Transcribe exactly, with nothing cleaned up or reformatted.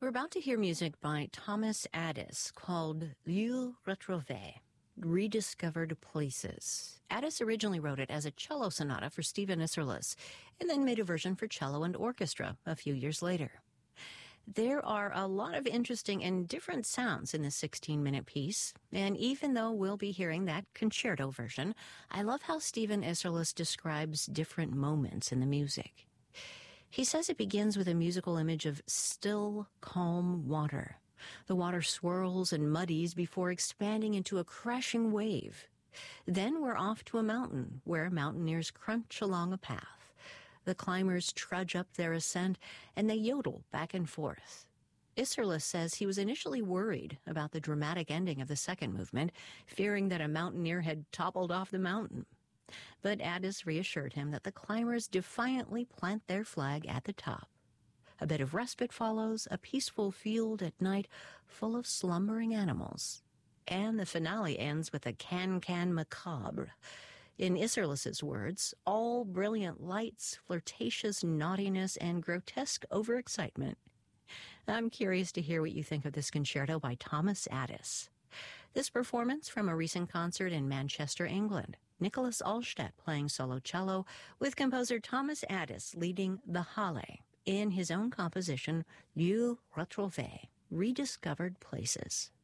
We're about to hear music by Thomas Addis called Lieux Retrouvés, Rediscovered Places. Addis originally wrote it as a cello sonata for Stephen Isserlis and then made a version for cello and orchestra a few years later. There are a lot of interesting and different sounds in this sixteen-minute piece, and even though we'll be hearing that concerto version, I love how Stephen Isserlis describes different moments in the music. He says it begins with a musical image of still, calm water. The water swirls and muddies before expanding into a crashing wave. Then we're off to a mountain where mountaineers crunch along a path. The climbers trudge up their ascent, and they yodel back and forth. Isserlis says he was initially worried about the dramatic ending of the second movement, fearing that a mountaineer had toppled off the mountain. But Addis reassured him that the climbers defiantly plant their flag at the top. A bit of respite follows, a peaceful field at night full of slumbering animals. And the finale ends with a can-can macabre. In Isserlis's words, all brilliant lights, flirtatious naughtiness, and grotesque overexcitement. I'm curious to hear what you think of this concerto by Thomas Addis. This performance from a recent concert in Manchester, England. Nicholas Allstedt playing solo cello, with composer Thomas Addis leading the Halle in his own composition, Lieux Retrouvés, Rediscovered Places.